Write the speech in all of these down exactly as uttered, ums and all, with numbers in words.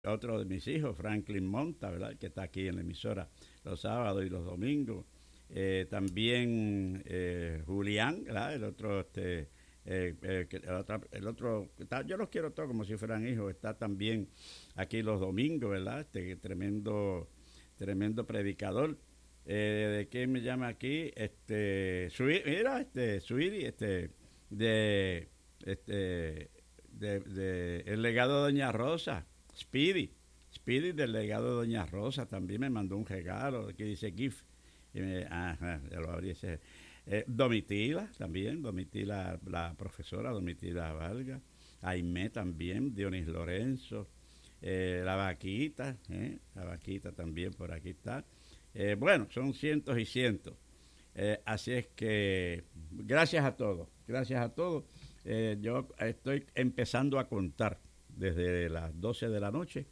otro de mis hijos, Franklin Monta, ¿verdad? Que está aquí en la emisora los sábados y los domingos. Eh, también eh, Julián, ¿verdad? El otro, este, eh, eh, el otro, el otro está, yo los quiero todos como si fueran hijos, está también aquí los domingos, ¿verdad? Este tremendo, tremendo predicador. Eh, ¿De qué me llama aquí? Este, Suiri, mira, este, Suiri, este, de, este, de, de, el legado de Doña Rosa, Speedy, Speedy del legado de Doña Rosa, también me mandó un regalo que dice GIF. Y me, ajá, ya lo abrí ese. Eh, Domitila también, Domitila, la profesora Domitila Valga, Aimé también, Dionis Lorenzo, eh, la vaquita, eh, la vaquita también por aquí está. Eh, bueno, son cientos y cientos. Eh, así es que gracias a todos, gracias a todos. Eh, yo estoy empezando a contar desde las doce de la noche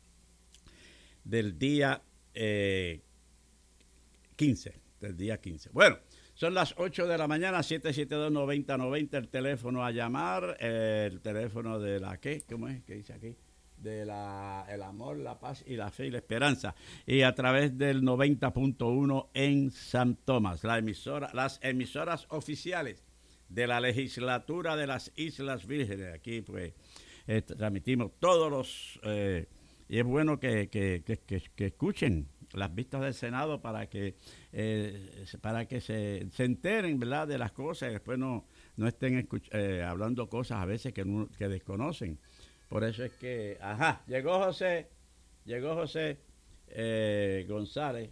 del día eh, quince, del día quince. Bueno, son las ocho de la mañana, siete siete dos, noventa noventa, el teléfono a llamar, eh, el teléfono de la, ¿qué? ¿Cómo es? ¿Qué dice aquí? De la, el amor, la paz y la fe y la esperanza. Y a través del noventa punto uno en San Tomás, la emisora, las emisoras oficiales de la legislatura de las Islas Vírgenes. Aquí pues eh, transmitimos todos los... Eh, y es bueno que, que, que, que, que escuchen las vistas del Senado para que eh, para que se, se enteren, ¿verdad?, de las cosas y después no, no estén escuch- eh, hablando cosas a veces que, no, que desconocen. Por eso es que, ajá, llegó José, llegó José eh, González.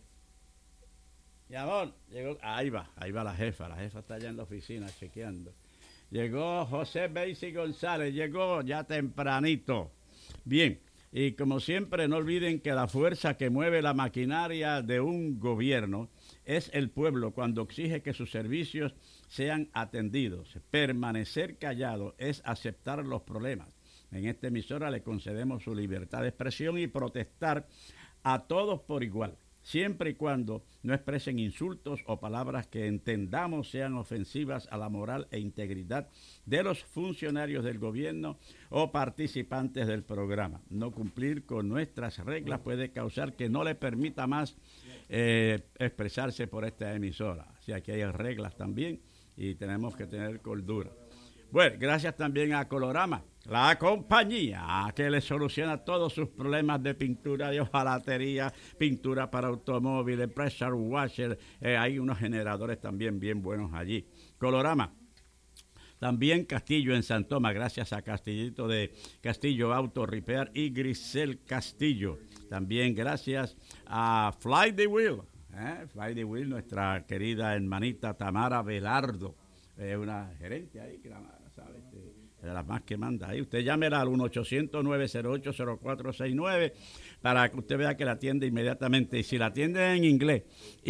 Mi amor, llegó, ahí va, ahí va la jefa, la jefa está allá en la oficina chequeando. Llegó José Beisy González, llegó ya tempranito. Bien, y como siempre no olviden que la fuerza que mueve la maquinaria de un gobierno es el pueblo cuando exige que sus servicios sean atendidos. Permanecer callado es aceptar los problemas. En esta emisora le concedemos su libertad de expresión y protestar a todos por igual, siempre y cuando no expresen insultos o palabras que entendamos sean ofensivas a la moral e integridad de los funcionarios del gobierno o participantes del programa. No cumplir con nuestras reglas puede causar que no le permita más eh, expresarse por esta emisora. O sea que hay reglas también y tenemos que tener cordura. Bueno, gracias también a Colorama, la compañía que le soluciona todos sus problemas de pintura, de hojalatería, pintura para automóviles, pressure washer. Eh, hay unos generadores también bien buenos allí. Colorama. También Castillo en San Tomás, gracias a Castillito de Castillo Auto Repair y Grisel Castillo. También gracias a Fly the Wheel, ¿eh? Fly the Wheel, nuestra querida hermanita Tamara Velardo, eh, una gerente ahí que la sabe, este, de las más que manda ahí. Usted llámela al uno ochocientos, nueve cero ocho, cero cuatro seis nueve para que usted vea que la atiende inmediatamente. Y si la atiende en inglés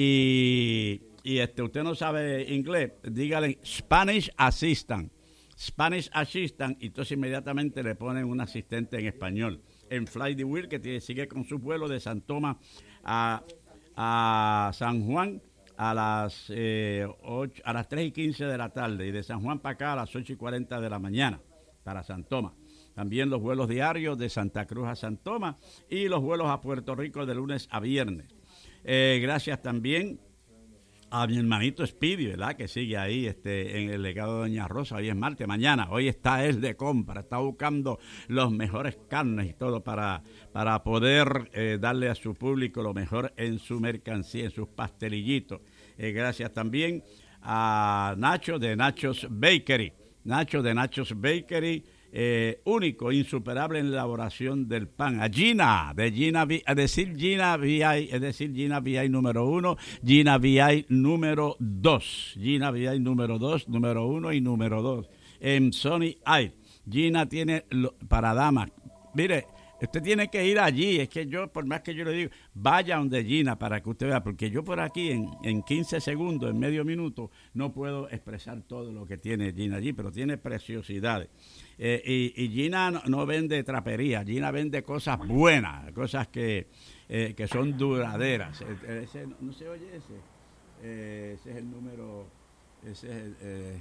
y, y este usted no sabe inglés, dígale Spanish Assistant. Spanish Assistant, y entonces inmediatamente le ponen un asistente en español. En Fly the Wheel, que tiene, sigue con su vuelo de San Tomás a, a San Juan a las, eh, ocho, a las tres y quince de la tarde, y de San Juan para acá a las ocho y cuarenta de la mañana para San Tomás. También los vuelos diarios de Santa Cruz a San Tomás y los vuelos a Puerto Rico de lunes a viernes. Eh, gracias también a mi hermanito Speedy, ¿verdad?, que sigue ahí este, en el legado de Doña Rosa. Hoy es martes, mañana, hoy está él de compra, está buscando los mejores carnes y todo para, para poder eh, darle a su público lo mejor en su mercancía, en sus pastelillitos. Eh, gracias también a Nacho de Nachos Bakery, Nacho de Nachos Bakery, Eh, único, insuperable en la elaboración del pan. A Gina, de Gina, es decir, Gina V I, es decir, Gina V I número uno, Gina V I número dos, Gina V I número dos, número uno y número dos. En Sony I, Gina tiene lo, para damas. Mire, usted tiene que ir allí, es que yo, por más que yo le digo, vaya donde Gina para que usted vea, porque yo por aquí en, en quince segundos, en medio minuto, no puedo expresar todo lo que tiene Gina allí, pero tiene preciosidades. Eh, y, y Gina no, no vende trapería, Gina vende cosas buenas, cosas que, eh, que son duraderas. Eh, ese, no, no se oye ese, eh, ese es el número, ese es el, eh,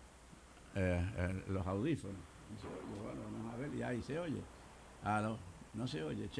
eh, eh, los audífonos. No se oye, bueno, vamos a ver, y ahí se oye. Ah, no. No se oye, che.